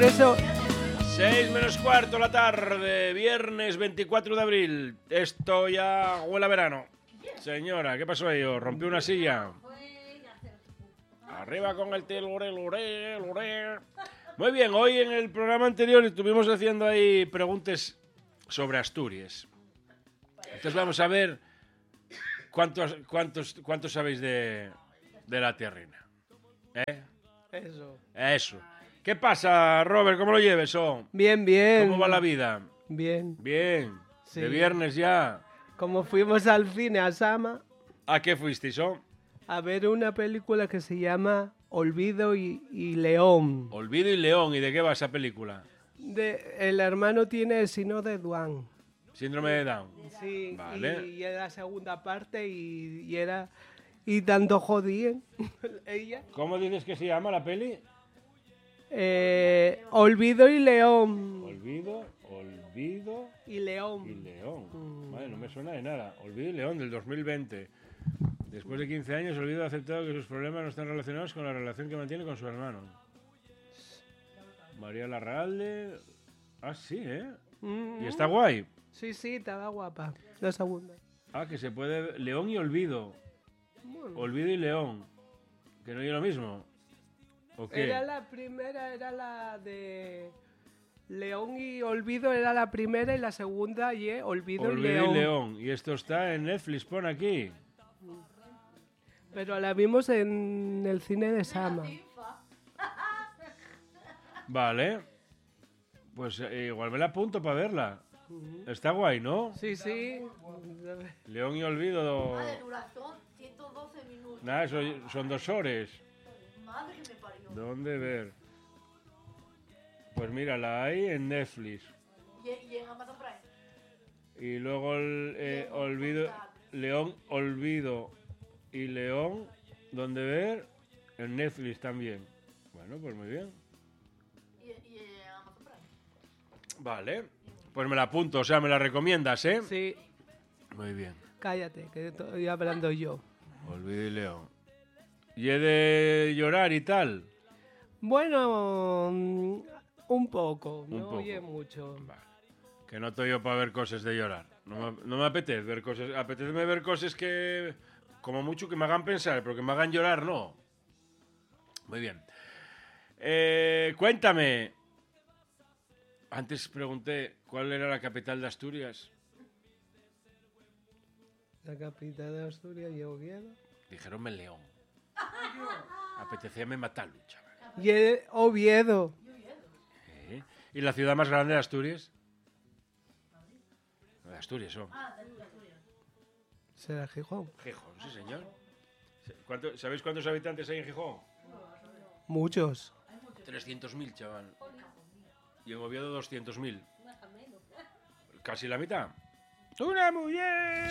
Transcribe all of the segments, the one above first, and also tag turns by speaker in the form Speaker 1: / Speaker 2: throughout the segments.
Speaker 1: eso...
Speaker 2: 6 menos cuarto la tarde, viernes 24 de abril. Esto ya huele a verano. Señora, ¿qué pasó ahí? ¿Os rompió una silla? Arriba con el lore. Muy bien, hoy en el programa anterior estuvimos haciendo ahí preguntas sobre Asturias. Entonces vamos a ver cuántos sabéis de la tierrina. ¿Eh? Eso. ¿Qué pasa, Robert? ¿Cómo lo lleves?
Speaker 1: Bien, bien.
Speaker 2: ¿Cómo va la vida?
Speaker 1: Bien.
Speaker 2: Bien.
Speaker 1: Sí.
Speaker 2: De viernes ya.
Speaker 1: Como fuimos al cine a Sama
Speaker 2: ¿A qué fuisteis,
Speaker 1: a ver una película que se llama Olvido y León.
Speaker 2: Olvido y León. ¿Y de qué va esa película?
Speaker 1: El hermano tiene el síndrome de Down.
Speaker 2: Síndrome de Down.
Speaker 1: Sí,
Speaker 2: Vale.
Speaker 1: y era la segunda parte y era... Y tanto jodían ella.
Speaker 2: ¿Cómo dices que se llama la peli?
Speaker 1: Olvido y León.
Speaker 2: Olvido
Speaker 1: Y León.
Speaker 2: y León. Vale, no me suena de nada. Olvido y León del 2020. Después de 15 años, Olvido ha aceptado que sus problemas no están relacionados con la relación que mantiene con su hermano. María Larralde. Ah, sí, ¿eh? Y está guay.
Speaker 1: Sí, estaba guapa. La segunda.
Speaker 2: Ah, que se puede... León y Olvido.
Speaker 1: Bueno.
Speaker 2: Olvido y León. Que no es lo mismo. ¿O qué?
Speaker 1: Era la primera, era la de... León y Olvido era la primera y la segunda Olvido y León.
Speaker 2: y León. Y esto está en Netflix, pon aquí.
Speaker 1: Pero la vimos en el cine de Sama.
Speaker 2: Vale. Pues igual me la apunto para verla. Está guay, ¿no?
Speaker 1: Sí.
Speaker 2: León y Olvido.
Speaker 3: De duración, 112 minutos.
Speaker 2: Nada, son 2 horas.
Speaker 3: Madre que me parió.
Speaker 2: ¿Dónde ver? Pues mira, la hay en Netflix.
Speaker 3: Y en Amazon Prime.
Speaker 2: Y luego Olvido, León, Olvido y León, ¿dónde ver? En Netflix también. Bueno, pues muy bien.
Speaker 3: Y en Amazon Prime.
Speaker 2: Vale. Pues me la apunto, o sea, me la recomiendas, ¿eh?
Speaker 1: Sí,
Speaker 2: Muy bien.
Speaker 1: cállate, que estoy hablando yo.
Speaker 2: Olvido y León. ¿Y he de llorar y tal?
Speaker 1: Bueno, un poco,
Speaker 2: Un
Speaker 1: no
Speaker 2: poco.
Speaker 1: oye mucho.
Speaker 2: Vale. Que no estoy yo para ver cosas de llorar. No me apetece ver cosas. Apetece ver cosas que, como mucho, que me hagan pensar, pero que me hagan llorar, no. Muy bien. Cuéntame. Antes pregunté cuál era la capital de Asturias.
Speaker 1: La capital de Asturias y Oviedo.
Speaker 2: Dijeronme León. Apetecíame matarlo, chaval.
Speaker 1: Y Oviedo.
Speaker 2: ¿Y la ciudad más grande de Asturias? De Asturias,
Speaker 1: Será Gijón.
Speaker 2: Gijón, sí, señor. ¿Sabéis cuántos habitantes hay en Gijón?
Speaker 1: Muchos.
Speaker 2: 300.000, chaval. Y en Oviedo 200.000. Casi la mitad. ¡Una mujer!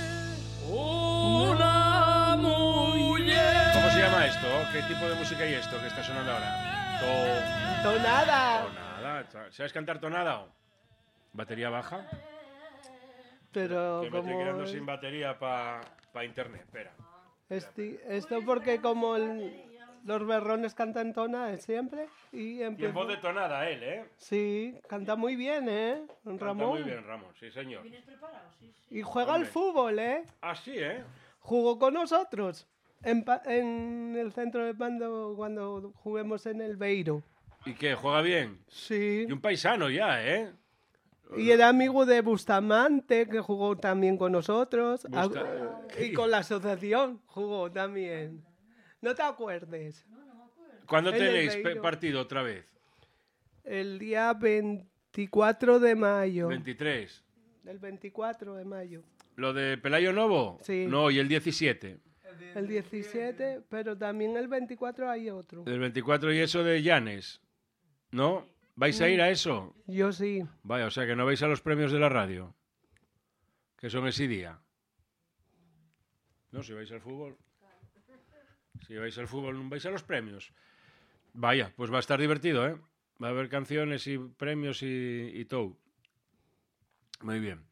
Speaker 4: Una mujer.
Speaker 2: ¿Cómo se llama esto? ¿Qué tipo de música hay esto que está sonando ahora?
Speaker 1: Tonada.
Speaker 2: Tonada. ¿Sabes cantar tonada? ¿Batería baja?
Speaker 1: Pero
Speaker 2: Que me estoy quedando
Speaker 1: como...
Speaker 2: sin batería para internet. Espera.
Speaker 1: Esto porque como los berrones cantan tonada siempre y
Speaker 2: Y en
Speaker 1: empieza...
Speaker 2: voz de tonada él, ¿eh?
Speaker 1: Sí, canta muy bien, Ramón.
Speaker 2: Canta muy bien, Ramón. Sí, señor.
Speaker 3: ¿Vienes preparado? Sí.
Speaker 1: Y juega al
Speaker 2: Hombre.
Speaker 1: fútbol,
Speaker 2: Ah, sí, ¿eh?
Speaker 1: Jugó con nosotros en el centro de mando cuando juguemos en el Beiro.
Speaker 2: ¿Y qué? ¿Juega bien?
Speaker 1: Sí.
Speaker 2: Y un paisano ya, ¿eh?
Speaker 1: Y era amigo de Bustamante, que jugó también con nosotros. Y con la asociación jugó también. ¿No te acuerdes?
Speaker 2: ¿Cuándo
Speaker 1: En el
Speaker 2: tenéis
Speaker 1: Beiro.
Speaker 2: partido otra vez?
Speaker 1: El día 24 de mayo.
Speaker 2: 23.
Speaker 1: El 24 de mayo.
Speaker 2: ¿Lo de Pelayo Novo?
Speaker 1: Sí.
Speaker 2: No, y el 17.
Speaker 1: El 17, pero también el 24 hay otro.
Speaker 2: El 24 y eso de Llanes. ¿No? ¿Vais a ir a eso?
Speaker 1: Yo sí.
Speaker 2: Vaya, o sea que no vais a los premios de la radio. Que son ese día. No, si vais al fútbol. Si vais al fútbol, no vais a los premios. Vaya, pues va a estar divertido, ¿eh? Va a haber canciones y premios y todo. Muy bien.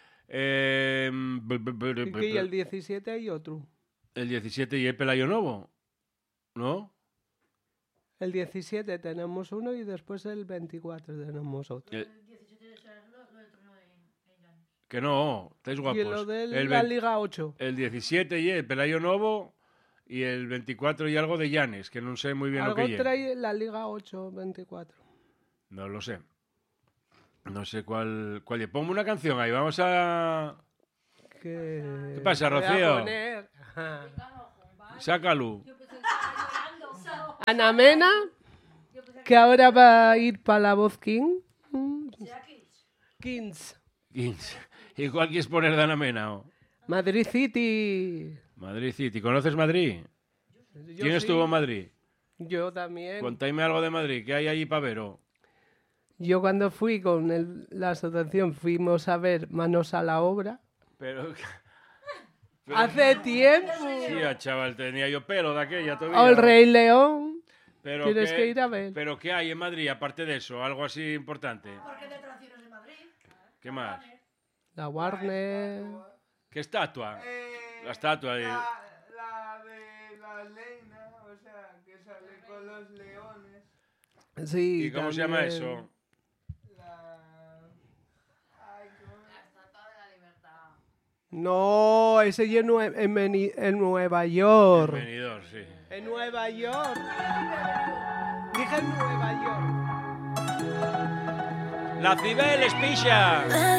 Speaker 1: Y el 17 hay otro.
Speaker 2: El 17 y el Pelayo Novo, ¿no?
Speaker 1: El 17 tenemos uno y después el 24 tenemos otro.
Speaker 3: El 17 es lo del torneo en Llanes.
Speaker 2: Que no, estáis guapos.
Speaker 1: Y lo de
Speaker 2: El
Speaker 1: la
Speaker 2: 20
Speaker 1: Liga 8.
Speaker 2: El 17 y el Pelayo Novo y el 24 y algo de Llanes, que no sé muy bien lo
Speaker 1: Algo
Speaker 2: que lle.
Speaker 1: trae la Liga 8, 24.
Speaker 2: No lo sé. No sé cuál lle. Ponme una canción ahí, vamos a...
Speaker 1: ¿Qué
Speaker 2: pasa,
Speaker 1: voy a
Speaker 2: Rocío?
Speaker 1: poner?
Speaker 2: Sácalo.
Speaker 3: Yo pensé que estaba llorando.
Speaker 1: Ana Mena, que ahora va a ir para la voz King.
Speaker 3: Sea Kids.
Speaker 1: Kings.
Speaker 2: 15. ¿Y cuál quieres poner de Ana Mena? Oh?
Speaker 1: Madrid City.
Speaker 2: Madrid City. ¿Conoces Madrid?
Speaker 1: Yo
Speaker 2: ¿Quién
Speaker 1: sí.
Speaker 2: estuvo en Madrid?
Speaker 1: Yo también.
Speaker 2: Contáis algo de Madrid. ¿Qué hay allí para ver? Oh?
Speaker 1: Yo cuando fui con la asociación fuimos a ver Manos a la Obra.
Speaker 2: Pero...
Speaker 1: Hace tiempo.
Speaker 2: Sí, chaval, tenía yo pelo de aquella todavía.
Speaker 1: O el Rey León.
Speaker 2: Pero
Speaker 1: Tienes que ir a ver.
Speaker 2: ¿Pero qué hay en Madrid, aparte de eso? Algo así importante.
Speaker 3: Parque de atracciones de Madrid.
Speaker 2: ¿Qué más?
Speaker 1: La Warner.
Speaker 2: ¿Qué estatua? La estatua de...
Speaker 5: La de la Leina, o sea, que sale con los leones.
Speaker 1: Sí,
Speaker 2: ¿Y cómo se llama
Speaker 1: también.
Speaker 2: eso?
Speaker 5: La... Ay, ¿cómo?
Speaker 1: No, ese ya en Nueva York.
Speaker 2: Venidor, sí.
Speaker 1: En Nueva York. Dije en Nueva York.
Speaker 2: La Cibeles, picha.